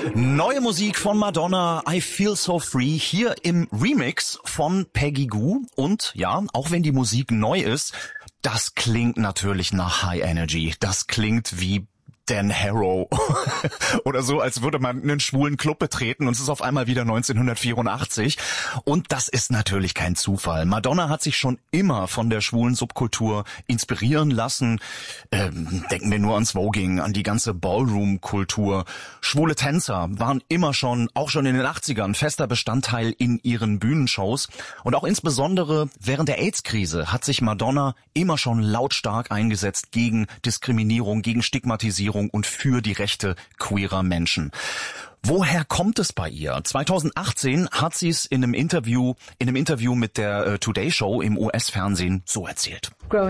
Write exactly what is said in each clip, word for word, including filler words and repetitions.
Neue Musik von Madonna, I Feel So Free, hier im Remix von Peggy Gou. Und ja, auch wenn die Musik neu ist, das klingt natürlich nach High Energy. Das klingt wie Dan Harrow oder so, als würde man einen schwulen Club betreten und es ist auf einmal wieder neunzehnhundertvierundachtzig. Und das ist natürlich kein Zufall. Madonna hat sich schon immer von der schwulen Subkultur inspirieren lassen. Ähm, denken wir nur ans Voging, an die ganze Ballroom-Kultur. Schwule Tänzer waren immer schon, auch schon in den achtzigern, fester Bestandteil in ihren Bühnenshows. Und auch insbesondere während der AIDS-Krise hat sich Madonna immer schon lautstark eingesetzt gegen Diskriminierung, gegen Stigmatisierung und für die Rechte queerer Menschen. Woher kommt es bei ihr? zweitausendachtzehn hat sie es in einem Interview, in einem Interview mit der uh, Today Show im U S-Fernsehen so erzählt.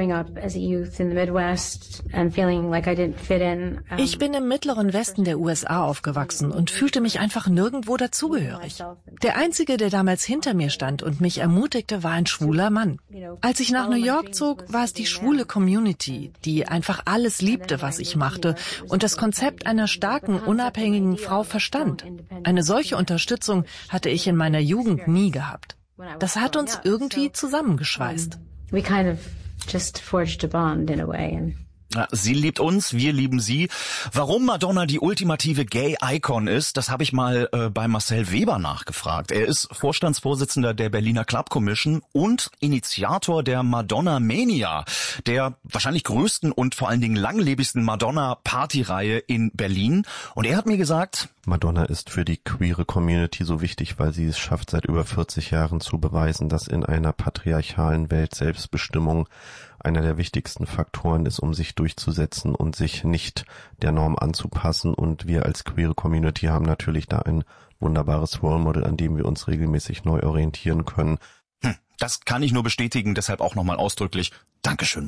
Ich bin im mittleren Westen der U S A aufgewachsen und fühlte mich einfach nirgendwo dazugehörig. Der Einzige, der damals hinter mir stand und mich ermutigte, war ein schwuler Mann. Als ich nach New York zog, war es die schwule Community, die einfach alles liebte, was ich machte und das Konzept einer starken, unabhängigen Frau verstand. Eine solche Unterstützung hatte ich in meiner Jugend nie gehabt. Das hat uns irgendwie zusammengeschweißt. We kind of just forged a bond in a way. Ja, sie liebt uns, wir lieben sie. Warum Madonna die ultimative Gay-Icon ist, das habe ich mal äh, bei Marcel Weber nachgefragt. Er ist Vorstandsvorsitzender der Berliner Club Commission und Initiator der Madonna Mania, der wahrscheinlich größten und vor allen Dingen langlebigsten Madonna-Partyreihe in Berlin. Und er hat mir gesagt, Madonna ist für die queere Community so wichtig, weil sie es schafft, seit über vierzig Jahren zu beweisen, dass in einer patriarchalen Welt Selbstbestimmung einer der wichtigsten Faktoren ist, um sich durchzusetzen und sich nicht der Norm anzupassen. Und wir als queere Community haben natürlich da ein wunderbares Role Model, an dem wir uns regelmäßig neu orientieren können. Hm, das kann ich nur bestätigen, deshalb auch nochmal ausdrücklich Dankeschön.